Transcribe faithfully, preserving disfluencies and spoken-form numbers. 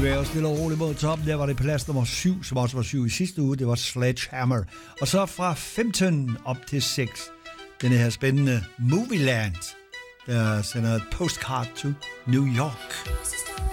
bevæger os stille og roligt mod toppen. Der var det plads nummer syv, som også var syv i sidste uge. Det var Sledgehammer. Og så fra femten op til seks. Denne her spændende Movieland, der sender et postcard to New York.